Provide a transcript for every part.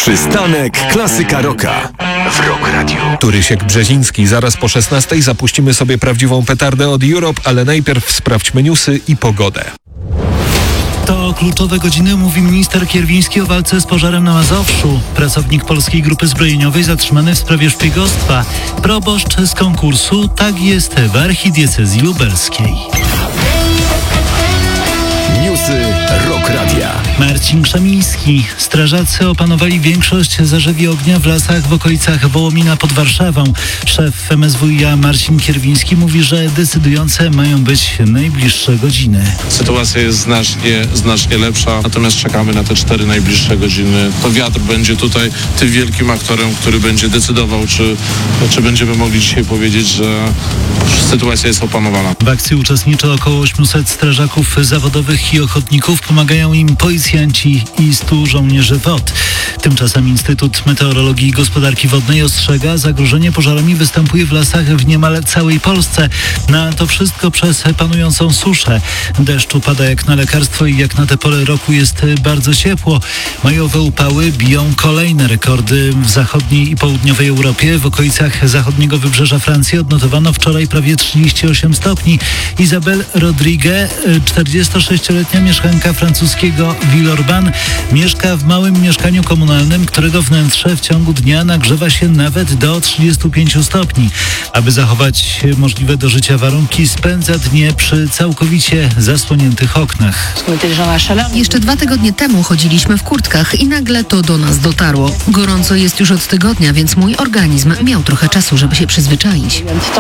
Przystanek Klasyka Rocka w Rock Radio. Tu Rysiek Brzeziński. Zaraz po 16:00 zapuścimy sobie prawdziwą petardę od Europe, ale najpierw sprawdźmy newsy i pogodę. To kluczowe godziny, mówi minister Kierwiński o walce z pożarem na Mazowszu. Pracownik Polskiej Grupy Zbrojeniowej zatrzymany w sprawie szpiegostwa. Proboszcz z konkursu, tak jest w archidiecezji lubelskiej. Newsy Rock Radia. Marcin Krzemiński. Strażacy opanowali większość zarzewi ognia w lasach w okolicach Wołomina pod Warszawą. Szef MSWiA Marcin Kierwiński mówi, że decydujące mają być najbliższe godziny. Sytuacja jest znacznie lepsza, natomiast czekamy na te 4 najbliższe godziny. To wiatr będzie tutaj tym wielkim aktorem, który będzie decydował, czy będziemy mogli dzisiaj powiedzieć, że sytuacja jest opanowana. W akcji uczestniczy około 800 strażaków zawodowych i ochotników. Pomagają im policjanci i 100 żołnierzy WOT. Tymczasem Instytut Meteorologii i Gospodarki Wodnej ostrzega, zagrożenie pożarami występuje w lasach w niemal całej Polsce. Na to wszystko przez panującą suszę. Deszczu pada jak na lekarstwo i jak na tę porę roku jest bardzo ciepło. Majowe upały biją kolejne rekordy w zachodniej i południowej Europie. W okolicach zachodniego wybrzeża Francji odnotowano wczoraj prawie 38 stopni. Isabelle Rodriguez, 46-letnia mieszkanka francuskiego Villeurbanne, mieszka w małym mieszkaniu komunalnym, którego wnętrze w ciągu dnia nagrzewa się nawet do 35 stopni. Aby zachować możliwe do życia warunki, spędza dnie przy całkowicie zasłoniętych oknach. Jeszcze 2 tygodnie temu chodziliśmy w kurtkach i nagle to do nas dotarło. Gorąco jest już od tygodnia, więc mój organizm miał trochę czasu, żeby się przyzwyczaić.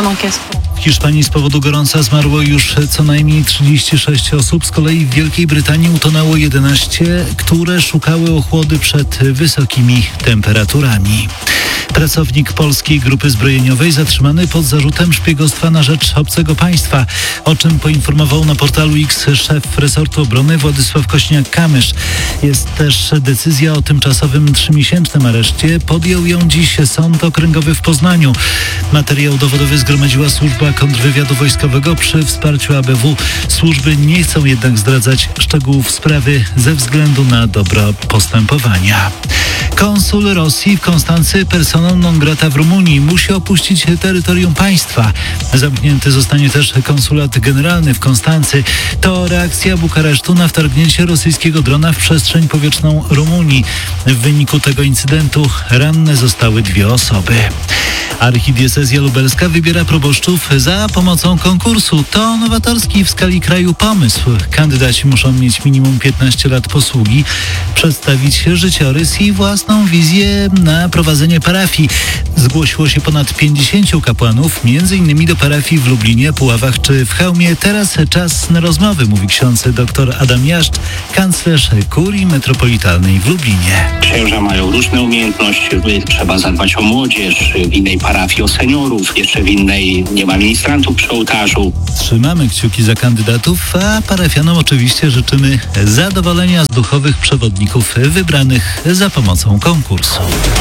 W Hiszpanii z powodu gorąca zmarło już co najmniej 36 osób. Z kolei w Wielkiej Brytanii utonęło 11, które szukały ochłody przed wysokimi temperaturami. Pracownik Polskiej Grupy Zbrojeniowej zatrzymany pod zarzutem szpiegostwa na rzecz obcego państwa, o czym poinformował na portalu X szef resortu obrony Władysław Kośniak-Kamysz. Jest też decyzja o tymczasowym 3-miesięcznym areszcie. Podjął ją dziś Sąd Okręgowy w Poznaniu. Materiał dowodowy zgromadziła Służba Kontrwywiadu Wojskowego przy wsparciu ABW. Służby nie chcą jednak zdradzać szczegółów sprawy ze względu na dobro postępowania. Konsul Rosji w Konstancy personą non grata w Rumunii musi opuścić terytorium państwa. Zamknięty zostanie też konsulat generalny w Konstancy. To reakcja Bukaresztu na wtargnięcie rosyjskiego drona w przestrzeń powietrzną Rumunii. W wyniku tego incydentu ranne zostały 2 osoby. Archidiecezja lubelska wybiera proboszczów za pomocą konkursu. To nowatorski w skali kraju pomysł. Kandydaci muszą mieć minimum 15 lat posługi, przedstawić życiorys i własną wizję na prowadzenie parafii. Zgłosiło się ponad 50 kapłanów, m.in. do parafii w Lublinie, Puławach czy w Chełmie. Teraz czas na rozmowy, mówi ksiądz dr Adam Jaszcz, kanclerz Kurii Metropolitalnej w Lublinie. Księża mają różne umiejętności. Trzeba zadbać o młodzież, w innej parafii o seniorów, jeszcze w innej nie ma ministrantów przy ołtarzu. Trzymamy kciuki za kandydatów, a parafianom oczywiście życzymy zadowolenia z duchowych przewodników wybranych za pomocą konkursu.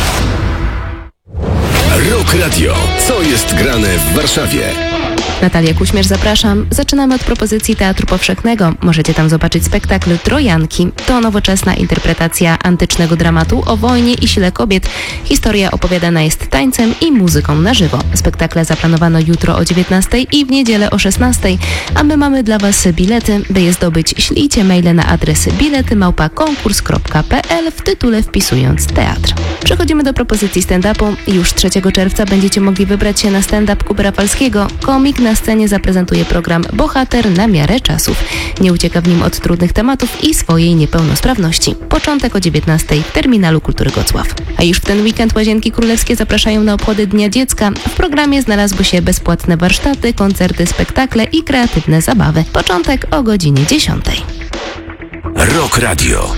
Rock Radio. Co jest grane w Warszawie? Natalia Kuśmierz, zapraszam. Zaczynamy od propozycji Teatru Powszechnego. Możecie tam zobaczyć spektakl Trojanki. To nowoczesna interpretacja antycznego dramatu o wojnie i sile kobiet. Historia opowiadana jest tańcem i muzyką na żywo. Spektakle zaplanowano jutro o 19:00 i w niedzielę o 16:00. A my mamy dla Was bilety. By je zdobyć, ślijcie maile na adres bilety@konkurs.pl w tytule wpisując teatr. Przechodzimy do propozycji stand-upu. Już 3 czerwca będziecie mogli wybrać się na stand-up Kuby Rafalskiego. Komik na scenie zaprezentuje program Bohater na miarę czasów. Nie ucieka w nim od trudnych tematów i swojej niepełnosprawności. Początek o 19:00 w Terminalu Kultury Gocław. A już w ten weekend Łazienki Królewskie zapraszają na obchody Dnia Dziecka. W programie znalazły się bezpłatne warsztaty, koncerty, spektakle i kreatywne zabawy. Początek o godzinie 10:00. Rock Radio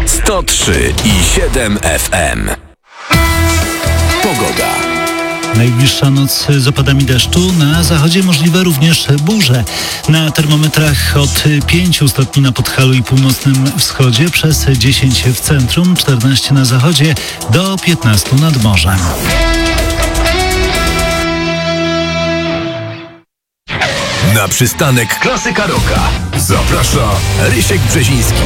103,7 FM. Pogoda. Najbliższa noc z opadami deszczu, na zachodzie możliwe również burze. Na termometrach od 5 stopni na Podhalu i północnym wschodzie, przez 10 w centrum, 14 na zachodzie, do 15 nad morzem. Na przystanek Klasyka Rocka zaprasza Rysiek Brzeziński.